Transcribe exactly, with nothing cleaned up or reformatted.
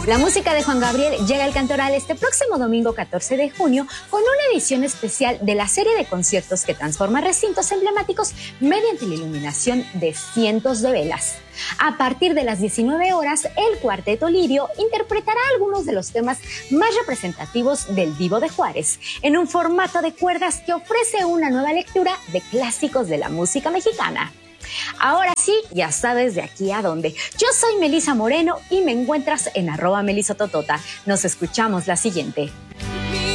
La música de Juan Gabriel llega al Cantoral este próximo domingo catorce de junio con una edición especial de la serie de conciertos que transforma recintos emblemáticos mediante la iluminación de cientos de velas. A partir de las diecinueve horas, el Cuarteto Lirio interpretará algunos de los temas más representativos del Divo de Juárez, en un formato de cuerdas que ofrece una nueva lectura de clásicos de la música mexicana. Ahora sí, ya sabes de aquí a dónde. Yo soy Melisa Moreno y me encuentras en arroba melisototota. Nos escuchamos la siguiente.